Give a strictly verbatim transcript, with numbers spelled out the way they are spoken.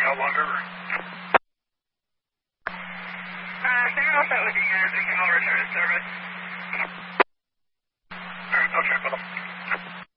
how longer? Uh, figure out that would be good. We can all return to service. Alright, I'll check with them.